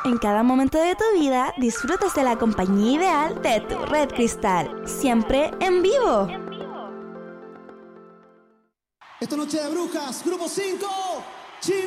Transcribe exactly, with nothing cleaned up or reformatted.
En cada momento de tu vida disfrutas de la compañía ideal de tu Red Cristal, siempre en vivo. Esta noche de brujas, grupo cinco.